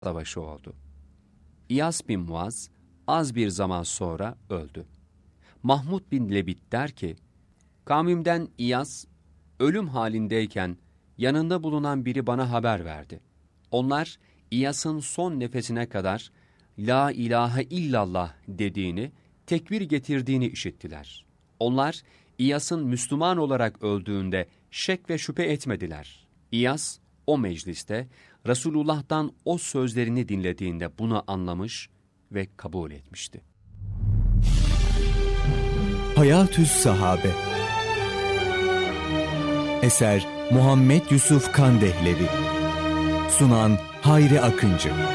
savaşı oldu. İyas bin Muaz az bir zaman sonra öldü. Mahmud bin Lebit der ki, kavmimden İyas ölüm halindeyken yanında bulunan biri bana haber verdi. Onlar İyas'ın son nefesine kadar La ilahe illallah dediğini, tekbir getirdiğini işittiler. Onlar İyas'ın Müslüman olarak öldüğünde şek ve şüphe etmediler. İyas o mecliste Resulullah'tan o sözlerini dinlediğinde bunu anlamış ve kabul etmişti. Hayatü's Sahabe. Eser Muhammed Yusuf Kandehlevi. Sunan Hayri Akıncı.